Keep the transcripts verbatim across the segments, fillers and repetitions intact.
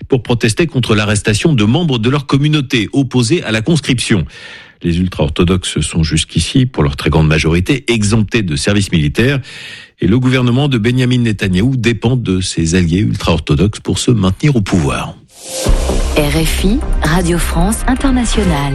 pour protester contre l'arrestation de membres de leur communauté opposés à la conscription. Les ultra-orthodoxes sont jusqu'ici, pour leur très grande majorité, exemptés de service militaire. Et le gouvernement de Benyamin Netanyahou dépend de ses alliés ultra-orthodoxes pour se maintenir au pouvoir. R F I, Radio France Internationale.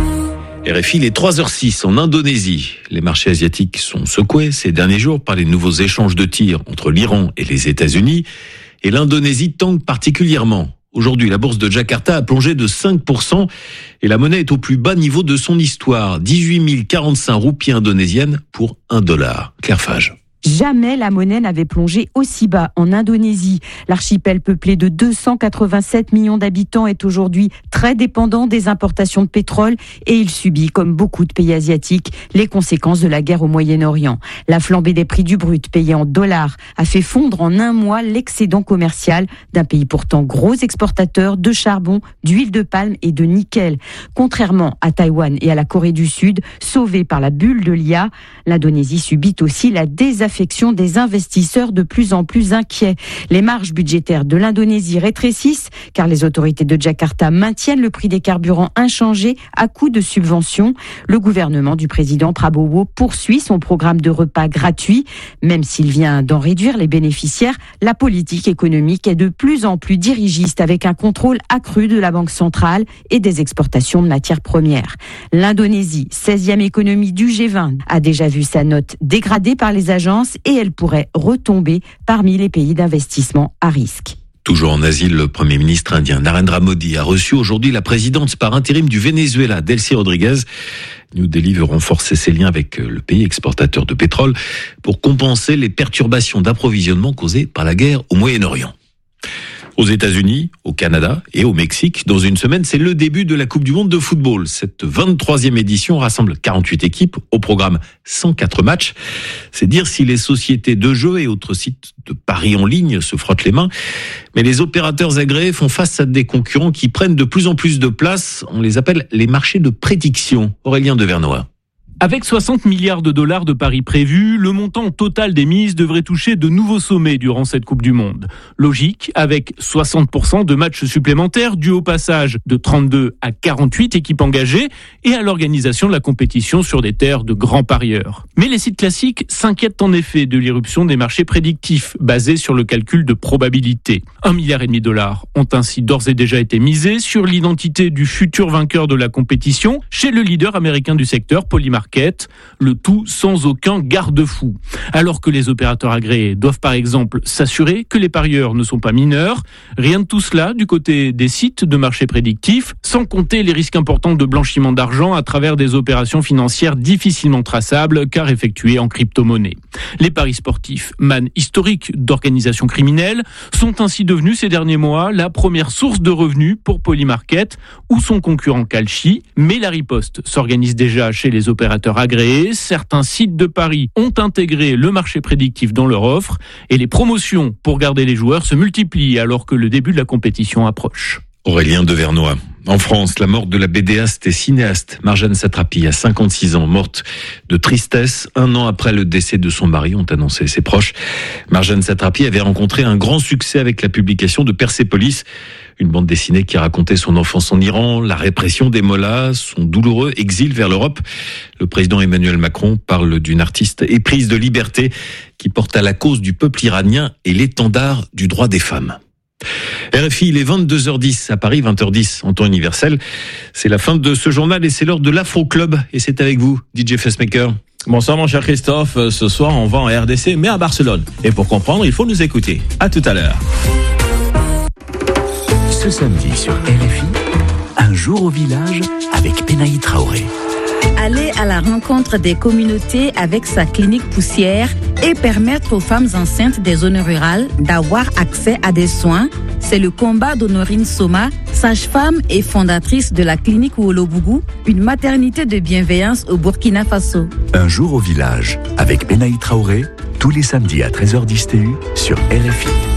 R F I, il est trois heures six en Indonésie. Les marchés asiatiques sont secoués ces derniers jours par les nouveaux échanges de tirs entre l'Iran et les États-Unis. Et l'Indonésie tangue particulièrement. Aujourd'hui, la bourse de Jakarta a plongé de cinq pour cent et la monnaie est au plus bas niveau de son histoire. dix-huit mille quarante-cinq roupies indonésiennes pour un dollar. Claire Fage. Jamais la monnaie n'avait plongé aussi bas en Indonésie. L'archipel peuplé de deux cent quatre-vingt-sept millions d'habitants est aujourd'hui très dépendant des importations de pétrole et il subit, comme beaucoup de pays asiatiques, les conséquences de la guerre au Moyen-Orient. La flambée des prix du brut payé en dollars a fait fondre en un mois l'excédent commercial d'un pays pourtant gros exportateur de charbon, d'huile de palme et de nickel. Contrairement à Taïwan et à la Corée du Sud, sauvés par la bulle de l'I A, l'Indonésie subit aussi la désaffection des investisseurs de plus en plus inquiets. Les marges budgétaires de l'Indonésie rétrécissent car les autorités de Jakarta maintiennent le prix des carburants inchangé à coût de subventions. Le gouvernement du président Prabowo poursuit son programme de repas gratuits. Même s'il vient d'en réduire les bénéficiaires, la politique économique est de plus en plus dirigiste avec un contrôle accru de la Banque centrale et des exportations de matières premières. L'Indonésie, seizième économie du G vingt, a déjà vu sa note dégradée par les agences et elle pourrait retomber parmi les pays d'investissement à risque. Toujours en Asie, le Premier ministre indien Narendra Modi a reçu aujourd'hui la présidente par intérim du Venezuela, Delcy Rodriguez. New Delhi veut renforcer ses liens avec le pays exportateur de pétrole pour compenser les perturbations d'approvisionnement causées par la guerre au Moyen-Orient. Aux États-Unis, au Canada et au Mexique, dans une semaine, c'est le début de la Coupe du Monde de football. Cette vingt-troisième édition rassemble quarante-huit équipes, au programme cent quatre matchs. C'est dire si les sociétés de jeux et autres sites de paris en ligne se frottent les mains. Mais les opérateurs agréés font face à des concurrents qui prennent de plus en plus de place. On les appelle les marchés de prédiction. Aurélien Devernois. Avec soixante milliards de dollars de paris prévus, le montant total des mises devrait toucher de nouveaux sommets durant cette Coupe du Monde. Logique, avec soixante pour cent de matchs supplémentaires dus au passage de trente-deux à quarante-huit équipes engagées et à l'organisation de la compétition sur des terres de grands parieurs. Mais les sites classiques s'inquiètent en effet de l'irruption des marchés prédictifs basés sur le calcul de probabilité. Un milliard et demi de dollars ont ainsi d'ores et déjà été misés sur l'identité du futur vainqueur de la compétition chez le leader américain du secteur, Polymarket. Le tout sans aucun garde-fou. Alors que les opérateurs agréés doivent par exemple s'assurer que les parieurs ne sont pas mineurs, rien de tout cela du côté des sites de marché prédictifs, sans compter les risques importants de blanchiment d'argent à travers des opérations financières difficilement traçables car effectuées en crypto-monnaie. Les paris sportifs, manne historique d'organisations criminelles, sont ainsi devenus ces derniers mois la première source de revenus pour Polymarket ou son concurrent Kalshi, mais la riposte s'organise déjà chez les opérateurs agréés. Certains sites de paris ont intégré le marché prédictif dans leur offre et les promotions pour garder les joueurs se multiplient alors que le début de la compétition approche. Aurélien Devernois. En France, la mort de la bédéaste et cinéaste Marjane Satrapi, à cinquante-six ans, morte de tristesse. Un an après le décès de son mari, ont annoncé ses proches. Marjane Satrapi avait rencontré un grand succès avec la publication de Persépolis, une bande dessinée qui racontait son enfance en Iran, la répression des mollahs, son douloureux exil vers l'Europe. Le président Emmanuel Macron parle d'une artiste éprise de liberté qui porte à la cause du peuple iranien et l'étendard du droit des femmes. R F I, il est vingt-deux heures dix à Paris, vingt heures dix en temps universel. C'est la fin de ce journal et c'est l'heure de l'Afro Club. Et c'est avec vous, D J Facemaker. Bonsoir mon cher Christophe. Ce soir, on va en R D C, mais à Barcelone. Et pour comprendre, il faut nous écouter. À tout à l'heure. Ce samedi sur R F I, un jour au village avec Penaï Traoré. Aller à la rencontre des communautés avec sa clinique poussière et permettre aux femmes enceintes des zones rurales d'avoir accès à des soins, c'est le combat d'Honorine Soma, sage-femme et fondatrice de la clinique Ouolobougou, une maternité de bienveillance au Burkina Faso. Un jour au village avec Penaï Traoré, tous les samedis à treize heures dix T U sur R F I.